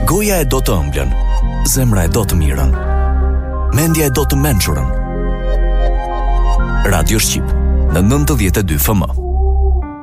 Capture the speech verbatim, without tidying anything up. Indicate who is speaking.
Speaker 1: Goja e do të ëmblën, zemra e do të mirën, mendja e do të mençurën. Radio Shqip në nëntëdhjetë e dy F M.